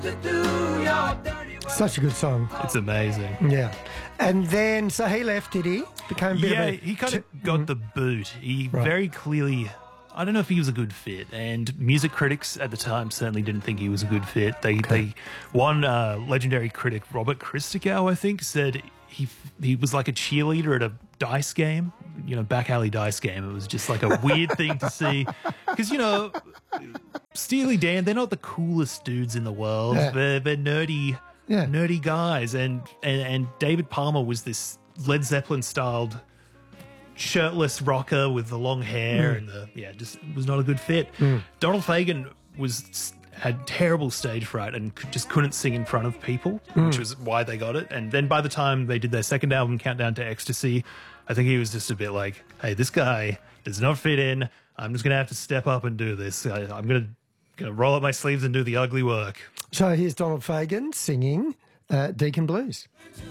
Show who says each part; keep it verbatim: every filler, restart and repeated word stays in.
Speaker 1: Such a good song.
Speaker 2: It's amazing.
Speaker 1: Yeah. And then, so he left, did he? Became a bit
Speaker 2: Yeah,
Speaker 1: of a...
Speaker 2: he kind of got the boot. He
Speaker 1: Right.
Speaker 2: very clearly, I don't know if he was a good fit, and music critics at the time certainly didn't think he was a good fit. They, they one uh, legendary critic, Robert Christgau, I think, said he he was like a cheerleader at a dice game, you know, back alley dice game. It was just like a weird thing to see, because you know, Steely Dan, they're not the coolest dudes in the world.
Speaker 1: Yeah.
Speaker 2: They're they're nerdy.
Speaker 1: Yeah.
Speaker 2: nerdy guys, and, and and David Palmer was this Led Zeppelin styled shirtless rocker with the long hair,
Speaker 1: Mm.
Speaker 2: and the yeah, just was not a good fit.
Speaker 1: Mm.
Speaker 2: Donald Fagen was had terrible stage fright and could, just couldn't sing in front of people,
Speaker 1: Mm.
Speaker 2: which was why they got it. And then by the time they did their second album, Countdown to Ecstasy, I think he was just a bit like, "Hey, this guy does not fit in. I'm just gonna have to step up and do this. I, I'm gonna gonna roll up my sleeves and do the ugly work."
Speaker 1: So here's Donald Fagen singing uh, Deacon Blues.